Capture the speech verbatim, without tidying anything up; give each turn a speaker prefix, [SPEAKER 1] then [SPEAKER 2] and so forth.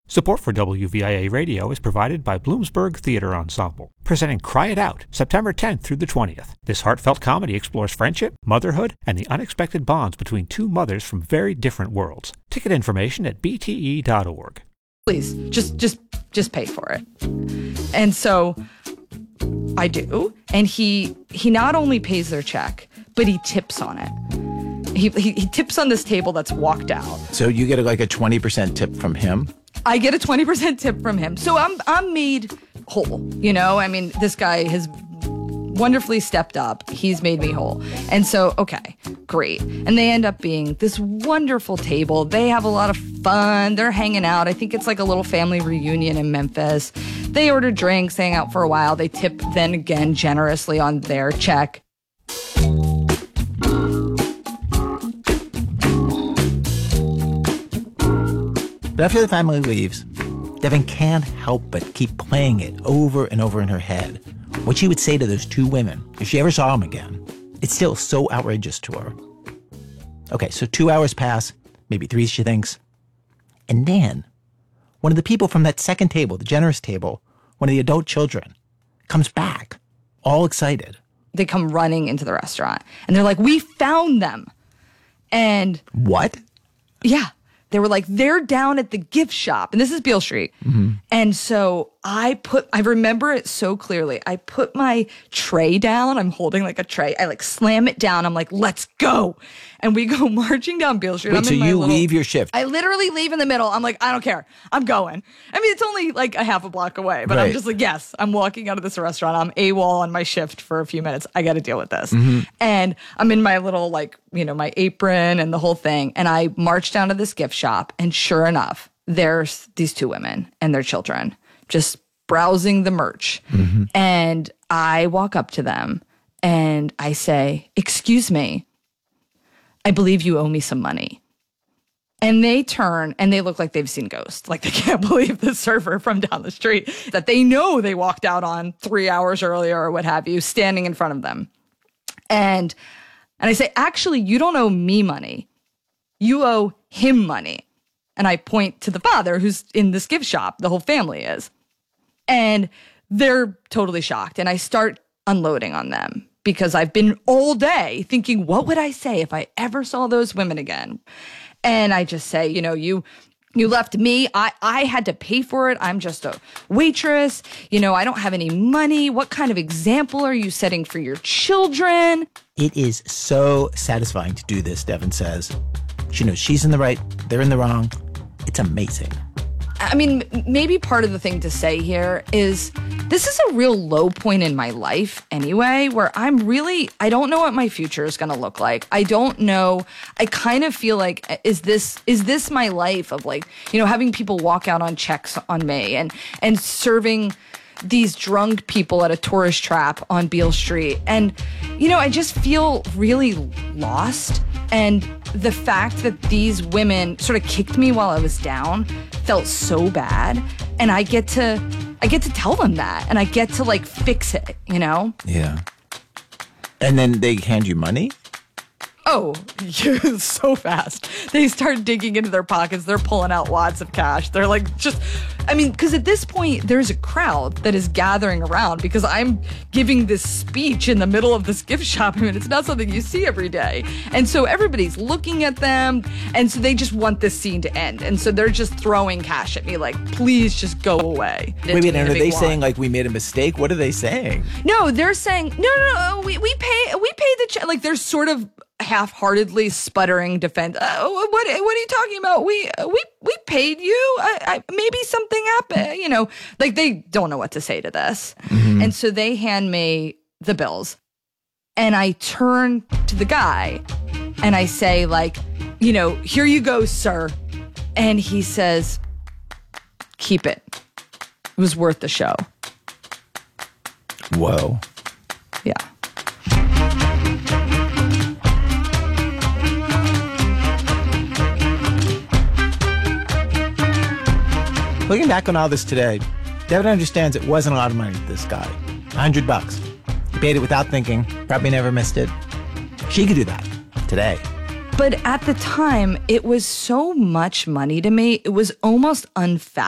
[SPEAKER 1] Support for W V I A Radio is provided by Bloomsburg Theater Ensemble, presenting Cry It Out, September tenth through the twentieth. This heartfelt comedy explores friendship, motherhood, and the unexpected bonds between two mothers from very different worlds. Ticket information at b t e dot org.
[SPEAKER 2] Please, just, just, just pay for it. And so I do, and he he not only pays their check, but he tips on it. He, he he tips on this table that's walked out.
[SPEAKER 3] So you get like a twenty percent tip from him?
[SPEAKER 2] I get a twenty percent tip from him. So I'm I'm made whole, you know? I mean, this guy has wonderfully stepped up. He's made me whole. And so, okay, great. And they end up being this wonderful table. They have a lot of fun. They're hanging out. I think it's like a little family reunion in Memphis. They order drinks, hang out for a while. They tip then again generously on their check.
[SPEAKER 3] But after the family leaves, Devin can't help but keep playing it over and over in her head. What she would say to those two women if she ever saw them again. It's still so outrageous to her. Okay, so two hours pass, maybe three, she thinks. And then, one of the people from that second table, the generous table, one of the adult children, comes back, all excited.
[SPEAKER 2] They come running into the restaurant, and they're like, we found them. And...
[SPEAKER 3] What?
[SPEAKER 2] Yeah. They were like, they're down at the gift shop. And this is Beale Street. Mm-hmm. And so I put, I remember it so clearly. I put my tray down. I'm holding like a tray. I like slam it down. I'm like, let's go. And we go marching down Beale Street.
[SPEAKER 3] Wait,
[SPEAKER 2] I'm
[SPEAKER 3] so
[SPEAKER 2] in my
[SPEAKER 3] you
[SPEAKER 2] little,
[SPEAKER 3] leave your shift?
[SPEAKER 2] I literally leave in the middle. I'm like, I don't care. I'm going. I mean, it's only like a half a block away. But
[SPEAKER 3] right.
[SPEAKER 2] I'm just like, yes, I'm walking out of this restaurant. I'm AWOL on my shift for a few minutes. I got to deal with this.
[SPEAKER 3] Mm-hmm.
[SPEAKER 2] And I'm in my little like, you know, my apron and the whole thing. And I march down to this gift shop. And sure enough, there's these two women and their children just browsing the merch. Mm-hmm. And I walk up to them and I say, excuse me, I believe you owe me some money. And they turn and they look like they've seen ghosts. Like they can't believe the server from down the street that they know they walked out on three hours earlier or what have you, standing in front of them. And, and I say, actually, you don't owe me money. You owe him money. And I point to the father who's in this gift shop. The whole family is. And they're totally shocked. And I start unloading on them because I've been all day thinking, what would I say if I ever saw those women again? And I just say, you know, you you left me. I, I had to pay for it. I'm just a waitress. You know, I don't have any money. What kind of example are you setting for your children?
[SPEAKER 3] It is so satisfying to do this, Devin says. She knows she's in the right, they're in the wrong. It's amazing.
[SPEAKER 2] I mean, maybe part of the thing to say here is this is a real low point in my life anyway, where I'm really, I don't know what my future is going to look like. I don't know. I kind of feel like, is this, is this my life of like, you know, having people walk out on checks on me and, and serving these drunk people at a tourist trap on Beale Street. And, you know, I just feel really lost. And the fact that these women sort of kicked me while I was down felt so bad. And I get to, I get to tell them that. And I get to like fix it, you know?
[SPEAKER 3] Yeah. And then they hand you money?
[SPEAKER 2] Oh, so fast. They start digging into their pockets. They're pulling out wads of cash. They're like, just, I mean, because at this point, there's a crowd that is gathering around because I'm giving this speech in the middle of this gift shop. I mean, it's not something you see every day. And so everybody's looking at them. And so they just want this scene to end. And so they're just throwing cash at me like, please just go away.
[SPEAKER 3] Wait, wait, and are they saying like we made a mistake? What are they saying?
[SPEAKER 2] No, they're saying, no, no, no, we, we pay, we pay the check. Like they're sort of half-heartedly sputtering defense. Uh, what what are you talking about? We we we paid you. I, I, maybe something happened. You know, like they don't know what to say to this, mm-hmm. And so they hand me the bills, and I turn to the guy, and I say, like, you know, here you go, sir, and he says, keep it. It was worth the show.
[SPEAKER 3] Whoa.
[SPEAKER 2] Yeah.
[SPEAKER 3] Looking back on all this today, Devin understands it wasn't a lot of money to this guy. A hundred bucks. He paid it without thinking, probably never missed it. She could do that today.
[SPEAKER 2] But at the time, it was so much money to me, it was almost unfathomable.